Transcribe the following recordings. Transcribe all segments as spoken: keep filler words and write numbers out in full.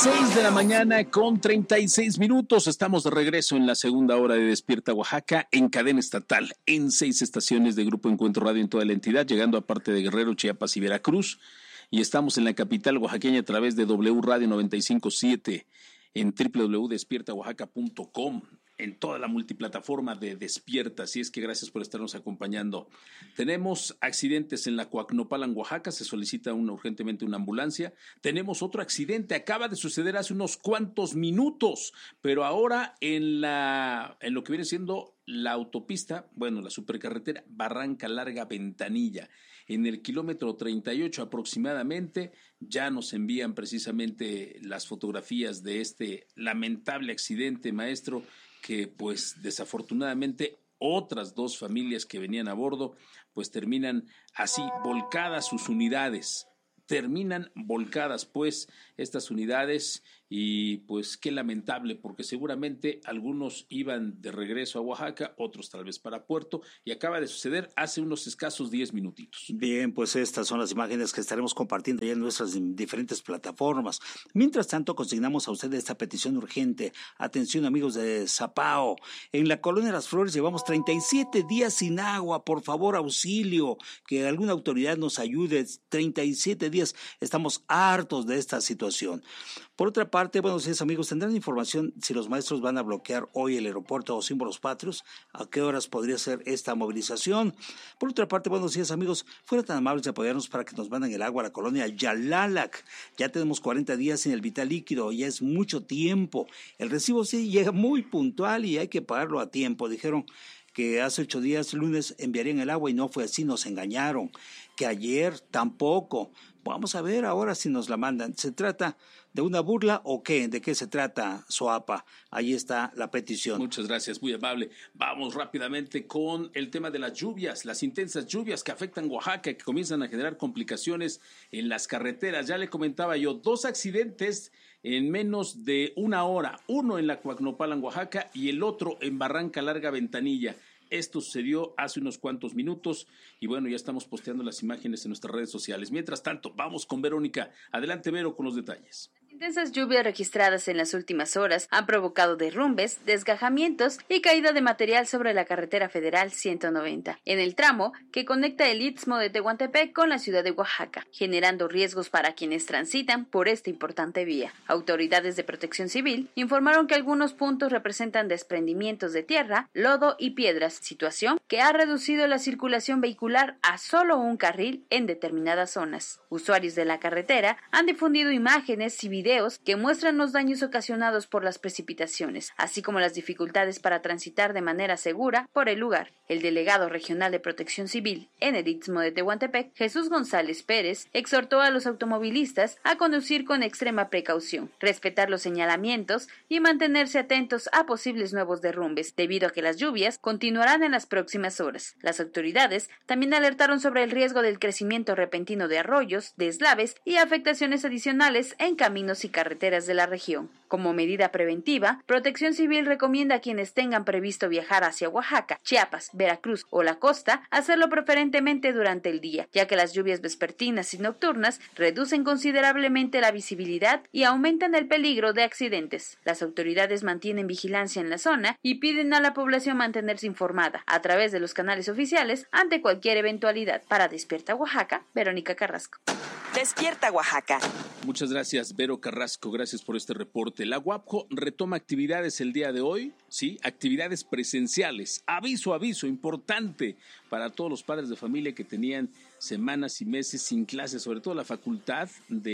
Seis de la mañana con treinta y seis minutos. Estamos de regreso en la segunda hora de Despierta Oaxaca en cadena estatal, en seis estaciones de Grupo Encuentro Radio en toda la entidad, llegando a parte de Guerrero, Chiapas y Veracruz. Y estamos en la capital oaxaqueña a través de W Radio noventa y cinco punto siete, en doble u doble u doble u punto despierta oaxaca punto com, en toda la multiplataforma de Despierta. Así es que gracias por estarnos acompañando. Tenemos accidentes en la Coacnopalan, Oaxaca. Se solicita una, urgentemente una ambulancia. Tenemos otro accidente. Acaba de suceder hace unos cuantos minutos, pero ahora en, la, en lo que viene siendo la autopista, bueno, la supercarretera Barranca Larga Ventanilla, en el kilómetro treinta y ocho aproximadamente. Ya nos envían precisamente las fotografías de este lamentable accidente, maestro, que pues desafortunadamente otras dos familias que venían a bordo pues terminan así volcadas sus unidades, terminan volcadas pues estas unidades. Y pues qué lamentable, porque seguramente algunos iban de regreso a Oaxaca, otros tal vez para Puerto, y acaba de suceder hace unos escasos diez minutitos. Bien, pues estas son las imágenes que estaremos compartiendo ya en nuestras diferentes plataformas. Mientras tanto, consignamos a ustedes esta petición urgente. Atención, amigos de Zapao. En la Colonia Las Flores llevamos treinta y siete días sin agua. Por favor, auxilio, que alguna autoridad nos ayude. treinta y siete días. Estamos hartos de esta situación. Por otra parte, buenos días, amigos, ¿tendrán información si los maestros van a bloquear hoy el aeropuerto o símbolos patrios? ¿A qué horas podría ser esta movilización? Por otra parte, buenos días, amigos, fueran tan amables de apoyarnos para que nos manden el agua a la colonia Yalalac. Ya tenemos cuarenta días sin el vital líquido, ya es mucho tiempo. El recibo sí llega muy puntual y hay que pagarlo a tiempo. Dijeron que hace ocho días, lunes, enviarían el agua y no fue así, nos engañaron. Que ayer tampoco. Vamos a ver ahora si nos la mandan. ¿Se trata de una burla o qué? ¿De qué se trata, Soapa? Ahí está la petición. Muchas gracias, muy amable. Vamos rápidamente con el tema de las lluvias, las intensas lluvias que afectan Oaxaca, que comienzan a generar complicaciones en las carreteras. Ya le comentaba yo, dos accidentes en menos de una hora, uno en la Coacnopalan, Oaxaca, y el otro en Barranca Larga Ventanilla. Esto sucedió hace unos cuantos minutos y bueno, ya estamos posteando las imágenes en nuestras redes sociales. Mientras tanto, vamos con Verónica. Adelante, Vero, con los detalles. Intensas lluvias registradas en las últimas horas han provocado derrumbes, desgajamientos y caída de material sobre la carretera federal ciento noventa, en el tramo que conecta el Istmo de Tehuantepec con la ciudad de Oaxaca, generando riesgos para quienes transitan por esta importante vía. Autoridades de Protección Civil informaron que algunos puntos representan desprendimientos de tierra, lodo y piedras, situación que ha reducido la circulación vehicular a solo un carril en determinadas zonas. Usuarios de la carretera han difundido imágenes y videos que muestran los daños ocasionados por las precipitaciones, así como las dificultades para transitar de manera segura por el lugar. El delegado regional de Protección Civil en el Istmo de Tehuantepec, Jesús González Pérez, exhortó a los automovilistas a conducir con extrema precaución, respetar los señalamientos y mantenerse atentos a posibles nuevos derrumbes, debido a que las lluvias continuarán en las próximas horas. Las autoridades también alertaron sobre el riesgo del crecimiento repentino de arroyos, deslaves y afectaciones adicionales en caminos y carreteras de la región. Como medida preventiva, Protección Civil recomienda a quienes tengan previsto viajar hacia Oaxaca, Chiapas, Veracruz o la costa, hacerlo preferentemente durante el día, ya que las lluvias vespertinas y nocturnas reducen considerablemente la visibilidad y aumentan el peligro de accidentes. Las autoridades mantienen vigilancia en la zona y piden a la población mantenerse informada a través de los canales oficiales ante cualquier eventualidad. Para Despierta Oaxaca, Verónica Carrasco. Despierta Oaxaca. Muchas gracias, Vero Carrasco, gracias por este reporte. La UAPJO retoma actividades el día de hoy, sí, actividades presenciales. Aviso, aviso, importante para todos los padres de familia que tenían semanas y meses sin clases, sobre todo la Facultad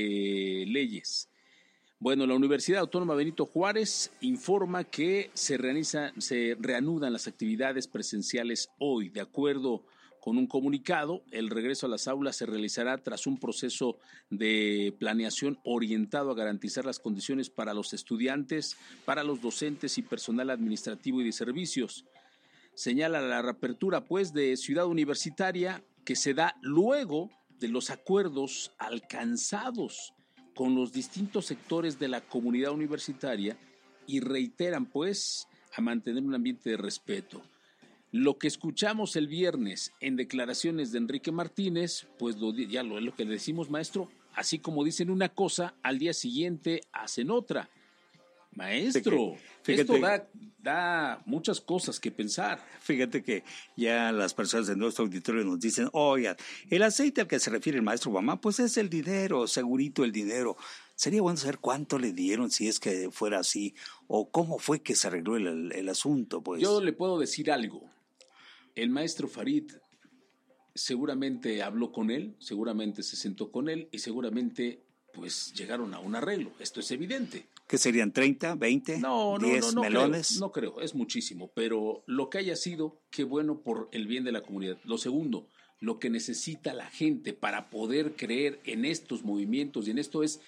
de Leyes. Bueno, la Universidad Autónoma Benito Juárez informa que se, realiza, se reanudan las actividades presenciales hoy. De acuerdo con un comunicado, el regreso a las aulas se realizará tras un proceso de planeación orientado a garantizar las condiciones para los estudiantes, para los docentes y personal administrativo y de servicios. Señala la reapertura, pues, de Ciudad Universitaria que se da luego de los acuerdos alcanzados con los distintos sectores de la comunidad universitaria y reiteran, pues, a mantener un ambiente de respeto. Lo que escuchamos el viernes en declaraciones de Enrique Martínez, pues lo, ya lo, lo que le decimos, maestro, así como dicen una cosa, al día siguiente hacen otra. Maestro, fíjate, esto da, da muchas cosas que pensar. Fíjate que ya las personas de nuestro auditorio nos dicen, oigan, el aceite al que se refiere el maestro Obama, pues es el dinero, segurito el dinero. Sería bueno saber cuánto le dieron si es que fuera así, o cómo fue que se arregló el, el asunto. Pues yo le puedo decir algo. El maestro Farid seguramente habló con él, seguramente se sentó con él y seguramente pues llegaron a un arreglo. Esto es evidente. ¿Qué serían? ¿treinta, veinte, no, no, diez no, no melones? Creo, no creo, es muchísimo, pero lo que haya sido, qué bueno por el bien de la comunidad. Lo segundo, lo que necesita la gente para poder creer en estos movimientos y en esto es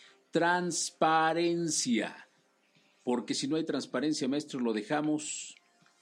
transparencia. Porque si no hay transparencia, maestro, lo dejamos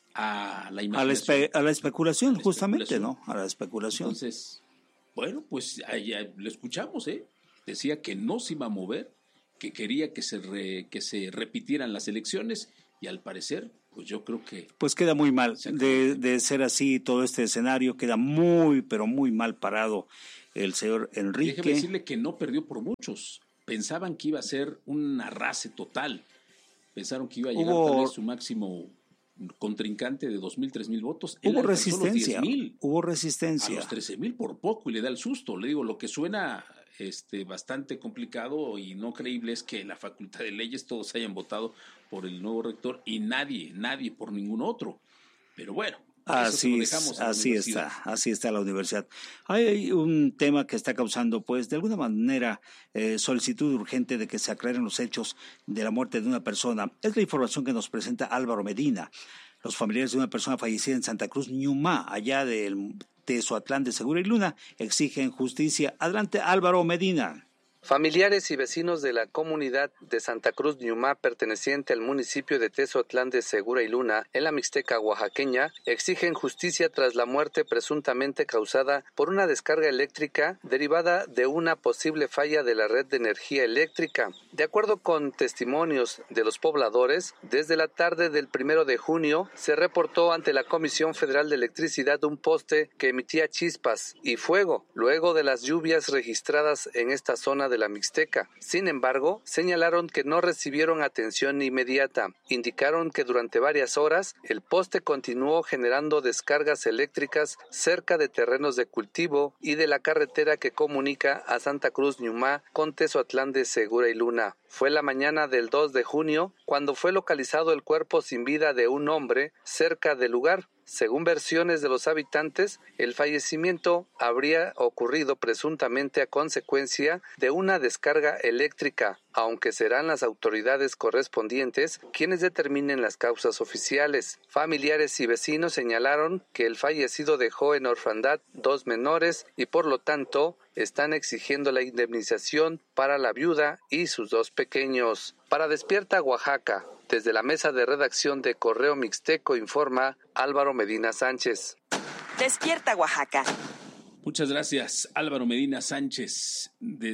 a la imaginación. A la, espe- a la especulación, a la justamente, especulación. ¿no? A la especulación. Entonces, bueno, pues ahí, ahí, lo escuchamos, ¿eh? Decía que no se iba a mover, que quería que se, re, que se repitieran las elecciones y al parecer, pues yo creo que... Pues queda muy mal, de, de ser así todo este escenario, queda muy, pero muy mal parado el señor Enrique. Déjeme decirle que no perdió por muchos, pensaban que iba a ser un arrase total, pensaron que iba a llegar Hubo... tal vez su máximo contrincante de dos mil, tres mil votos. Hubo resistencia, los diez mil, hubo resistencia. A los trece mil por poco y le da el susto. Le digo, lo que suena este, bastante complicado y no creíble es que la Facultad de Leyes todos hayan votado por el nuevo rector y nadie, nadie por ningún otro. Pero bueno. Así, es, así está, así está la universidad. Hay un tema que está causando, pues, de alguna manera, eh, solicitud urgente de que se aclaren los hechos de la muerte de una persona. Es la información que nos presenta Álvaro Medina. Los familiares de una persona fallecida en Santa Cruz, Ñumá, allá del Tezoatlán de Segura y Luna, exigen justicia. Adelante, Álvaro Medina. Familiares y vecinos de la comunidad de Santa Cruz Ñumá, perteneciente al municipio de Tezoatlán de Segura y Luna, en la Mixteca oaxaqueña, exigen justicia tras la muerte presuntamente causada por una descarga eléctrica derivada de una posible falla de la red de energía eléctrica. De acuerdo con testimonios de los pobladores, desde la tarde del primero de junio se reportó ante la Comisión Federal de Electricidad un poste que emitía chispas y fuego luego de las lluvias registradas en esta zona de la Mixteca. Sin embargo, señalaron que no recibieron atención inmediata. Indicaron que durante varias horas el poste continuó generando descargas eléctricas cerca de terrenos de cultivo y de la carretera que comunica a Santa Cruz Ñumá con Tezoatlán de Segura y Luna. Fue la mañana del dos de junio cuando fue localizado el cuerpo sin vida de un hombre cerca del lugar. Según versiones de los habitantes, el fallecimiento habría ocurrido presuntamente a consecuencia de una descarga eléctrica, aunque serán las autoridades correspondientes quienes determinen las causas oficiales. Familiares y vecinos señalaron que el fallecido dejó en orfandad dos menores y por lo tanto están exigiendo la indemnización para la viuda y sus dos pequeños. Para Despierta Oaxaca, desde la mesa de redacción de Correo Mixteco informa Álvaro Medina Sánchez. Despierta Oaxaca. Muchas gracias, Álvaro Medina Sánchez.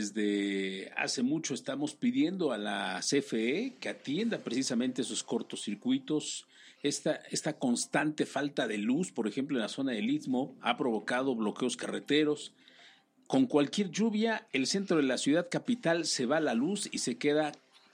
Desde hace mucho estamos pidiendo a la C F E que atienda precisamente esos cortocircuitos. Esta, esta constante falta de luz, por ejemplo, en la zona del Istmo, ha provocado bloqueos carreteros. Con cualquier lluvia, el centro de la ciudad capital se va la luz y se queda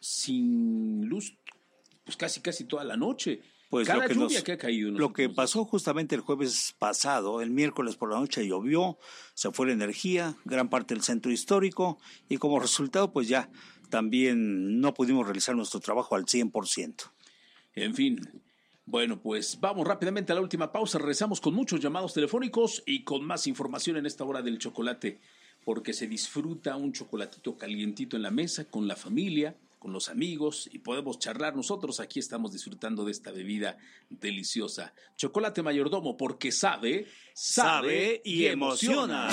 sin luz, pues casi casi toda la noche. Pues Cada lo que lluvia nos, que ha caído. Lo que pasó justamente el jueves pasado, el miércoles por la noche llovió, se fue la energía, gran parte del centro histórico y como resultado pues ya también no pudimos realizar nuestro trabajo al cien por ciento. En fin, bueno pues vamos rápidamente a la última pausa, regresamos con muchos llamados telefónicos y con más información en esta hora del chocolate, porque se disfruta un chocolatito calientito en la mesa con la familia, con los amigos y podemos charlar. Nosotros aquí estamos disfrutando de esta bebida deliciosa. Chocolate Mayordomo, porque sabe, sabe, sabe y emociona.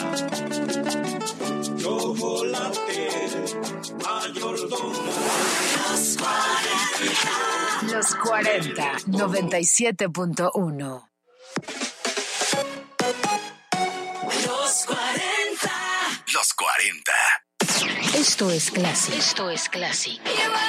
Chocolate Mayordomo. Los cuarenta. Los cuarenta, noventa y siete punto uno. Los cuarenta. Los cuarenta. Esto es Classic. Esto es Classic.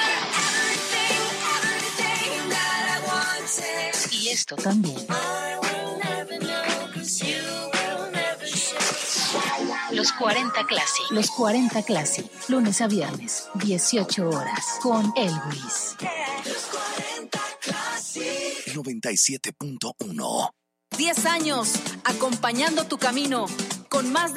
Y esto también. Los cuarenta Classic. Los cuarenta Classic. Lunes a viernes, dieciocho horas. Con Elvis. Los cuarenta Classic. noventa y siete punto uno. diez años acompañando tu camino con más de